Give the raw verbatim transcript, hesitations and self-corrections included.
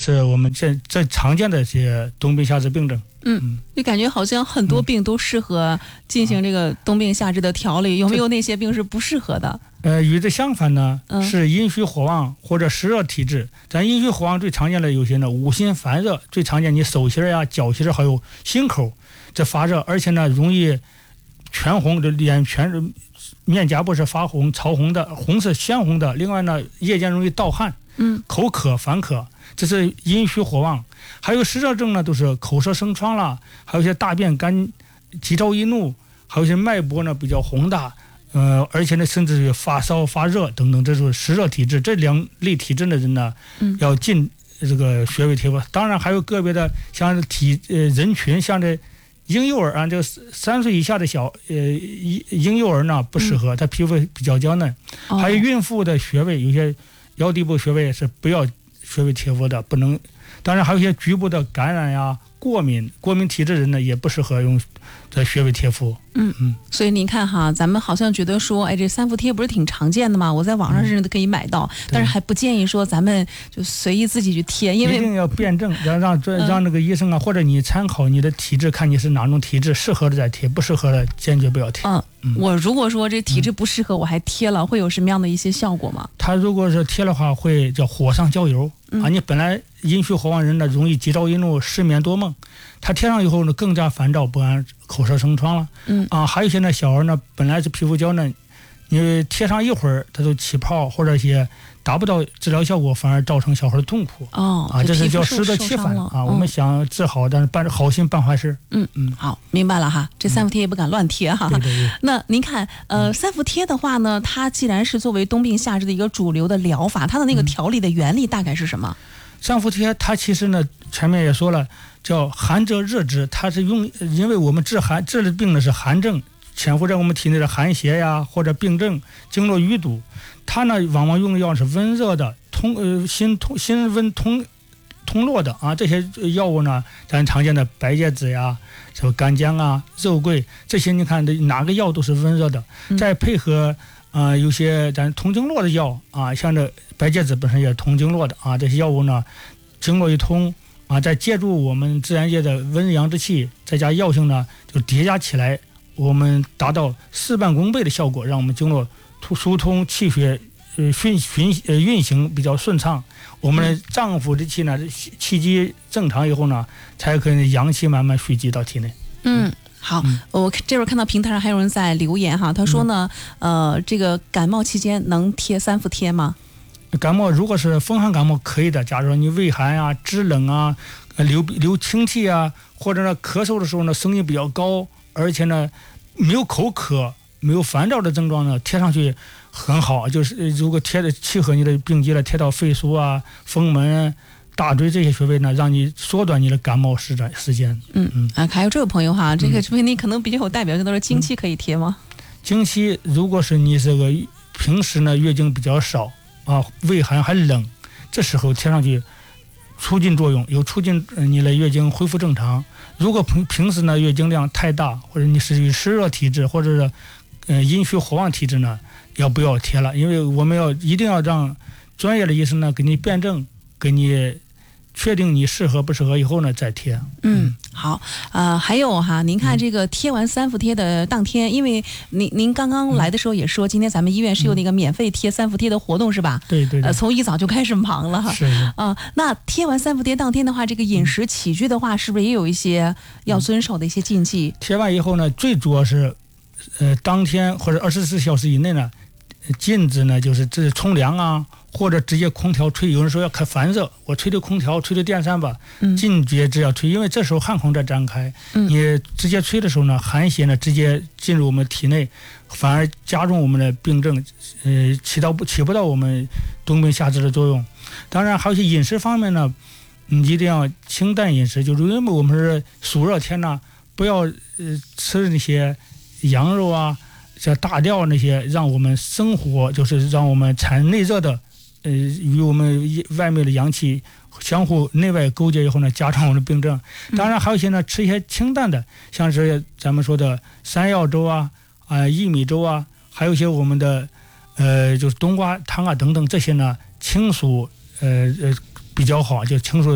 是我们这这常见的一些冬病夏治病症。 嗯，就感觉好像很多病都适合进行这个冬病夏治的调理，嗯、有没有那些病是不适合的？ 呃，与之相反呢， 嗯、 是阴虚火旺或者湿热体质。咱阴虚火旺最常见的有些呢，五心烦热，最常见你手心呀、脚心还有心口这发热，而且呢容易全红，这脸全面颊部是发红、潮红的，红是鲜红的。另外呢，夜间容易盗汗， 嗯， 口渴、烦渴，这是阴虚火旺。还有湿热症呢，都是口舌生疮啦，还有一些大便干、急躁易怒，还有一些脉搏呢比较宏大，呃，而且呢甚至于发烧、发热等等，这就是湿热体质。这两类体质的人呢， 嗯、 要进这个穴位贴敷。当然还有个别的像体呃人群，像这婴幼儿啊，这个三岁以下的小呃婴幼儿呢不适合，他皮肤比较娇嫩。 嗯、 还有孕妇的穴位，有些腰地部穴位是不要穴位贴敷的，不能。当然还有一些局部的感染呀、过敏、过敏体质人呢，也不适合用这穴位贴敷。 嗯嗯，所以您看哈，咱们好像觉得说，哎，这三伏贴不是挺常见的吗？我在网上甚至可以买到，嗯、但是还不建议说咱们就随意自己去贴，因为一定要辩证，让让让那个医生啊，嗯、或者你参考你的体质，看你是哪种体质，适合的再贴，不适合的坚决不要贴。 嗯，嗯我如果说这体质不适合，我还贴了，会有什么样的一些效果吗？ 他如果是贴的话，会叫火上浇油、嗯、啊！你本来阴虚火旺人呢，容易急躁易怒、失眠多梦，他贴上以后呢，更加烦躁不安、口舌生疮了。 嗯啊，还有一些呢，小孩呢本来是皮肤娇嫩，你贴上一会儿，他都起泡或者一些达不到治疗效果，反而造成小孩的痛苦。 哦， 啊，这是叫适得其反啊！嗯、我们想治好，但是办好心办坏事。 嗯嗯，好，明白了哈。这三伏贴也不敢乱贴哈。 对对对。 那您看，呃，三伏贴的话呢，它既然是作为冬病夏治的一个主流的疗法，它的那个调理的原理大概是什么？ 嗯、三伏贴它其实呢，前面也说了，叫寒则热之，它是用，因为我们治寒治的病呢是寒症。潜伏在我们体内的寒邪呀，或者病症、经络淤堵，它呢往往用的药是温热的、通呃心通心温通通络的啊。这些药物呢，咱常见的白芥子呀、什么干姜啊、肉桂这些，你看哪个药都是温热的。 嗯、 再配合啊、呃、有些咱通经络的药啊，像这白芥子本身也是通经络的啊，这些药物呢，经络一通啊，再借助我们自然界的温阳之气，再加药性呢，就叠加起来。我们达到事半功倍的效果，让我们经络疏通气血，呃，循循呃运行比较顺畅。我们的脏腑之气呢，气机正常以后呢，才可以阳气慢慢蓄积到体内。 嗯，好，嗯、我这会儿看到平台上还有人在留言哈，他说呢，嗯、呃，这个感冒期间能贴三伏贴吗？ 感冒如果是风寒感冒可以的，假如说你畏寒啊、肢冷啊、流流清涕啊，或者呢咳嗽的时候呢声音比较高。而且呢，没有口渴、没有烦躁的症状呢，贴上去很好。就是如果贴的契合你的病机了，贴到肺腧啊、风门、大椎这些穴位呢，让你缩短你的感冒时间时间。 嗯嗯啊，还有这位朋友哈，这个问题可能比较有代表性，都是经期可以贴吗？ 嗯、经期如果是你这个平时呢月经比较少啊，畏寒还冷，这时候贴上去。促进作用，有促进你的月经恢复正常。如果平平时呢月经量太大，或者你是于湿热体质，或者是呃阴虚火旺体质呢，要不要贴了？因为我们要一定要让专业的医生呢给你辩证，给你确定你适合不适合以后呢再贴。 嗯，好，呃，还有哈，您看这个贴完三伏贴的当天，嗯、因为您您刚刚来的时候也说，嗯、今天咱们医院是有那个免费贴三伏贴的活动是吧？ 对对对。 呃，从一早就开始忙了。 是。啊、 呃，那贴完三伏贴当天的话，这个饮食起居的话，是不是也有一些要遵守的一些禁忌？ 嗯、贴完以后呢，最主要是，呃，当天或者二十四小时以内呢，禁止呢就是这冲凉啊。或者直接空调吹，有人说要开烦热，我吹吹空调，吹吹电扇吧，禁绝只要吹，因为这时候汗孔在展开， 嗯、 你直接吹的时候呢，寒邪呢直接进入我们体内，反而加重我们的病症，呃，起到不起不到我们冬病夏治的作用。当然，还有一些饮食方面呢，嗯，一定要清淡饮食，就是因为我们是暑热天呢，不要呃吃那些羊肉啊，像大料那些，让我们生火就是让我们产内热的。呃，与我们外面的阳气相互内外勾结以后呢，加重我们的病症。当然还有一些呢，吃一些清淡的，像是咱们说的山药粥啊、啊、呃、薏米粥啊，还有一些我们的呃就是冬瓜汤啊等等，这些呢清暑呃呃比较好，就清暑。